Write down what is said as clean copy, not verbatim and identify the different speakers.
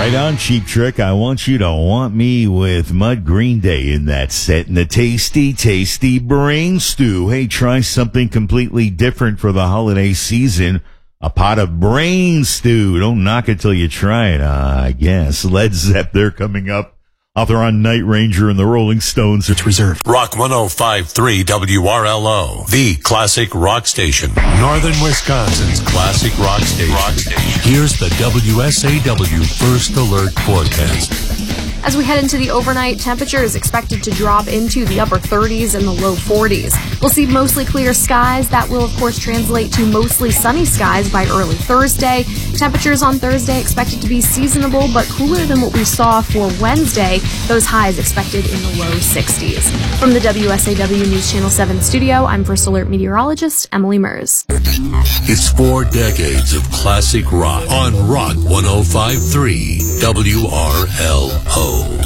Speaker 1: Right on, Cheap Trick. I want you to want me with Mud Green Day in that set and the tasty, tasty brain stew. Hey, try something completely different for the holiday season. A pot of brain stew. Don't knock it till you try it, I guess. Led Zepp, they're coming up. Author on Night Ranger and the Rolling Stones. It's reserved.
Speaker 2: Rock 105.3 WRLO, the classic rock station. Northern Wisconsin's classic rock station. Here's the WSAW First Alert forecast.
Speaker 3: As we head into the overnight, temperature is expected to drop into the upper 30s and the low 40s. We'll see mostly clear skies. That will, of course, translate to mostly sunny skies by early Thursday. Temperatures on Thursday expected to be seasonable, but cooler than what we saw for Wednesday. Those highs expected in the low 60s. From the WSAW News Channel 7 studio, I'm First Alert meteorologist Emily Mers.
Speaker 2: It's 4 decades of classic rock on Rock 105.3 WRLO.